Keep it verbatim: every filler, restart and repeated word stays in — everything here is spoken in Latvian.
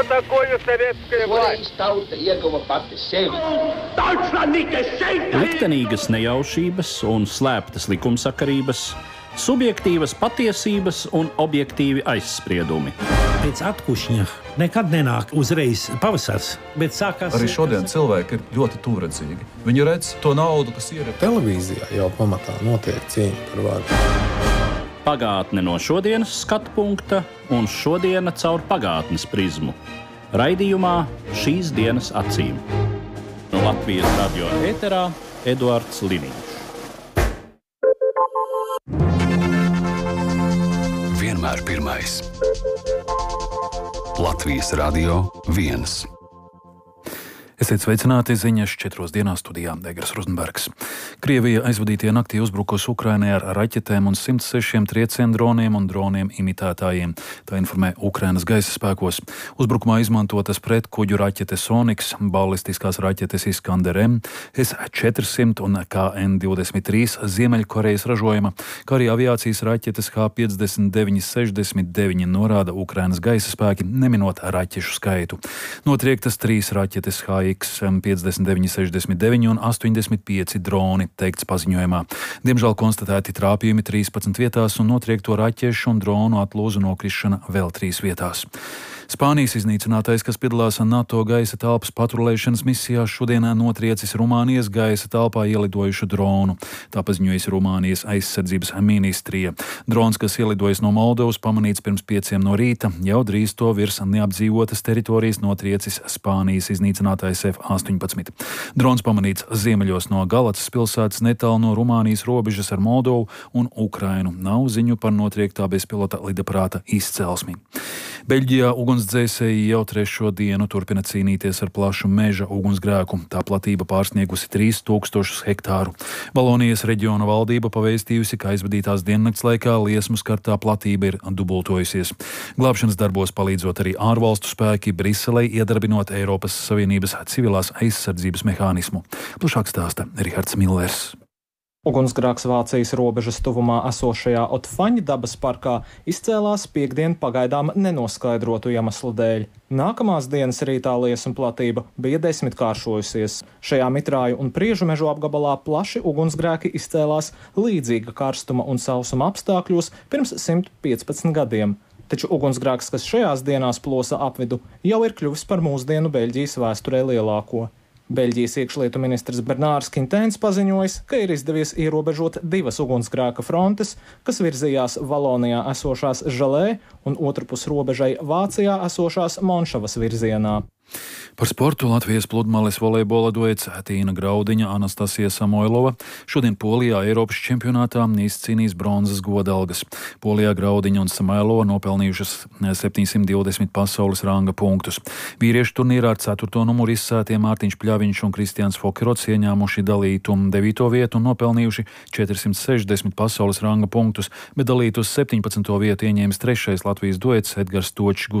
такое советская власть. Liktenīgas nejaušības un slēptas likumsakarības, subjektīvas patiesības un objektīvi aizspriedumi. Pēc atkušņa nekad nenāk uzreiz pavasars, bet sākās... Arī šodien cilvēki ir ļoti tūredzīgi. Viņi redz to naudu, kas ir... Televīzijā jau pamatā notiek cīņa par varu. Pagātne no šodienas skatu punkta un šodiena caur pagātnes prizmu. Raidījumā Šīs dienas acīm. No Latvijas radio ēterā Eduards Liniņš. Vienmēr pirmais. Latvijas radio viens. Esiet sveicināti ziņas četros dienās studijā Egers Rozenbergs. Krievija aizvadītie naktī uzbrukus Ukrainai ar raķetēm un simt sešiem triecienu droniem un droniem imitētājiem. Tā informē Ukrainas gaisa spēkos. Uzbrukumā izmantotas pretkuģu raķetes Soniks, balistiskās raķetes Iskander M, S četrsimt un K N divdesmit trīs Ziemeļkorejas ražojuma, kā arī aviācijas raķetes H piecdesmit deviņi sešdesmit deviņi norāda Ukrainas gaisa spēki, neminot raķešu skaitu. Notriektas trīs raķetes H X piecdesmit deviņi sešdesmit deviņi un astoņdesmit pieci droni, teikts paziņojumā. Diemžēl konstatēti trāpījumi trīspadsmit vietās un notriekto raķešu un dronu atlūzu nokrišana vēl trīs vietās. Spānijas iznīcinātais, kas piedalās NATO gaisa telpas patrulēšanas misijā, šodien notriecis Rumānijas gaisa telpā ielidojušu dronu. Tā paziņojas Rumānijas aizsardzības ministrija. Drons, kas ielidojis no Moldovas, pamanīts pirms pieciem no rīta, jau drīz to virs neapdzīvotas teritorijas notriecis Spānijas iznīcinātais F astoņpadsmit. Drons pamanīts ziemeļos no Galacas pilsētas, netālu no Rumānijas robežas ar Moldovu un Ukrainu. Nav ziņu par notriektā bezpilota lidaparāta izcelsmi. Beļģijā ugunsdzēsēji jau trešo dienu turpina cīnīties ar plašu meža ugunsgrēku. Tā platība pārsniegusi trīs tūkstošus hektāru. Valonijas reģiona valdība pavēstījusi, ka aizvadītās diennakts laikā liesmu skartā platība ir dubultojusies. Glābšanas darbos palīdzot arī ārvalstu spēki, Briselei iedarbinot Eiropas Savienības civilās aizsardzības mehānismu. Plašāk stāsta Rihards Millers. Ugunsgrēks Vācijas robežas tuvumā esošajā Otfaņa dabas parkā izcēlās piektdien pagaidām nenoskaidrotu iemeslu dēļ. Nākamās dienas rītā liesmu platība bija desmitkāršojusies. Šajā mitrāju un priežu mežu apgabalā plaši ugunsgrēki izcēlās līdzīga karstuma un sausuma apstākļos pirms simt piecpadsmit gadiem. Taču ugunsgrēks, kas šajās dienās plosa apvidu, jau ir kļuvis par mūsdienu Beļģijas vēsturē lielāko. Beļģijas iekšlietu ministrs Bernārs Kintēns paziņojis, ka ir izdevies ierobežot divas ugunsgrēka frontes, kas virzījās Valonijā esošās Žalē un otrpus robežai Vācijā esošās Monšavas virzienā. Par sportu Latvijas pludmales volejbola duets Tīna Graudiņa, Anastasija Samoilova šodien Polijā Eiropas čempionātā izcīnīs bronzas godalgas. Polijā Graudiņa un Samoilova nopelnījušas septiņsimt divdesmit pasaules ranga punktus. Vīriešu turnīrā ar ceturto numuru izsētie Mārtiņš Pļaviņš un Kristians Fokerots ieņēmuši dalītu devīto vietu un nopelnījuši četrsimt sešdesmit pasaules ranga punktus, bet dalītu uz septiņpadsmito vietu ieņēmis trešais Latvijas duets Edgars Točs